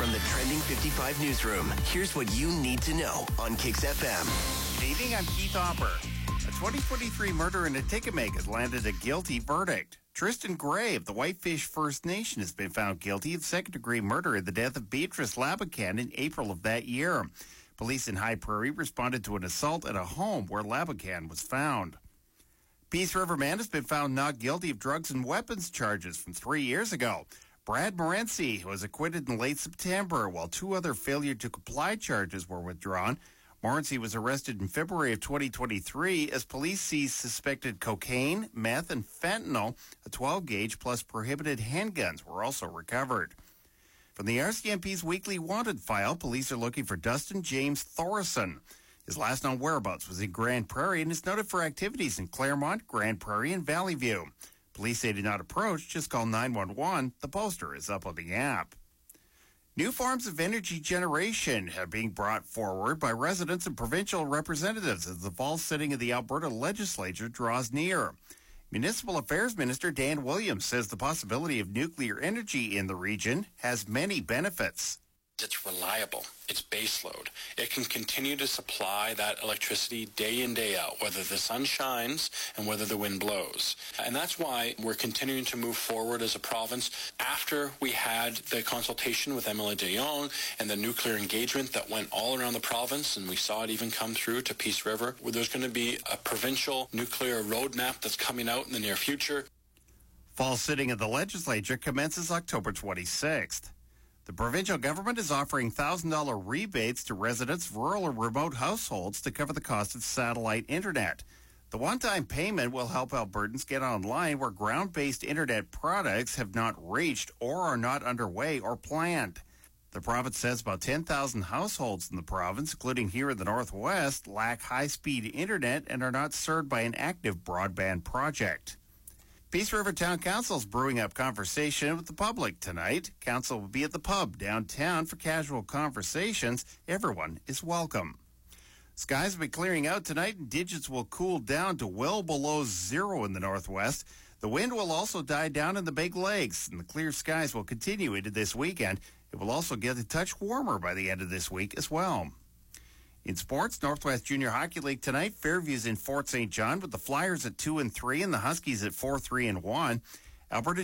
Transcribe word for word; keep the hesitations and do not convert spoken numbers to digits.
From the Trending fifty-five newsroom, here's what you need to know on Kix F M. Good evening, I'm Keith Hopper. A twenty twenty-three murder in Atikamekw has landed a guilty verdict. Tristan Gray of the Whitefish First Nation has been found guilty of second-degree murder in the death of Beatrice Labakan in April of that year. Police in High Prairie responded to an assault at a home where Labakan was found. Peace River man has been found not guilty of drugs and weapons charges from three years ago. Brad Morency was acquitted in late September, while two other failure to comply charges were withdrawn. Morency was arrested in February of twenty twenty-three as police seized suspected cocaine, meth, and fentanyl. A twelve gauge plus prohibited handguns were also recovered. From the R C M P's weekly wanted file, police are looking for Dustin James Thorson. His last known whereabouts was in Grand Prairie and is noted for activities in Claremont, Grand Prairie, and Valley View. Police say do not approach, just call nine one one. The poster is up on the app. New forms of energy generation are being brought forward by residents and provincial representatives as the fall sitting of the Alberta legislature draws near. Municipal Affairs Minister Dan Williams says the possibility of nuclear energy in the region has many benefits. It's reliable. It's baseload. It can continue to supply that electricity day in, day out, whether the sun shines and whether the wind blows. And that's why we're continuing to move forward as a province. After we had the consultation with Emily de Jong and the nuclear engagement that went all around the province, and we saw it even come through to Peace River, where there's going to be a provincial nuclear roadmap that's coming out in the near future. Fall sitting of the legislature commences October twenty-sixth. The provincial government is offering one thousand dollars rebates to residents of rural or remote households to cover the cost of satellite internet. The one-time payment will help Albertans get online where ground-based internet products have not reached or are not underway or planned. The province says about ten thousand households in the province, including here in the Northwest, lack high-speed internet and are not served by an active broadband project. Peace River Town Council is brewing up conversation with the public tonight. Council will be at the pub downtown for casual conversations. Everyone is welcome. Skies will be clearing out tonight and digits will cool down to well below zero in the northwest. The wind will also die down in the Big Lakes, and the clear skies will continue into this weekend. It will also get a touch warmer by the end of this week as well. In sports, Northwest Junior Hockey League tonight, Fairview's in Fort Saint John with the Flyers at two and three and the Huskies at four three and one. Alberta